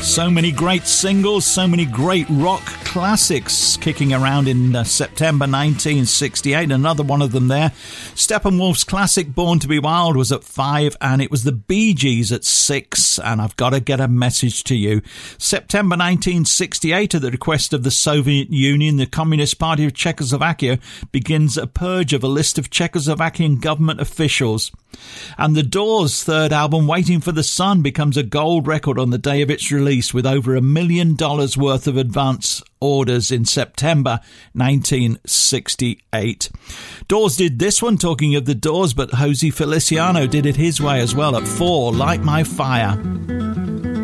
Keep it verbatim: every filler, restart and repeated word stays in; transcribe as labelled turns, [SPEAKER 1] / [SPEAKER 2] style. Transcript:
[SPEAKER 1] So many great singles, so many great rock classics kicking around in uh, September nineteen sixty-eight. Another one of them there. Steppenwolf's classic Born to be Wild was at five, and it was the Bee Gees at six. And I've got to get a message to you. September nineteen sixty-eight, at the request of the Soviet Union, the Communist Party of Czechoslovakia begins a purge of a list of Czechoslovakian government officials. And The Doors' third album, Waiting for the Sun, becomes a gold record on the day of its release, with over a million dollars worth of advance orders in September nineteen sixty-eight. Doors did this one, talking of the Doors, but Jose Feliciano did it his way as well at four, Light My Fire.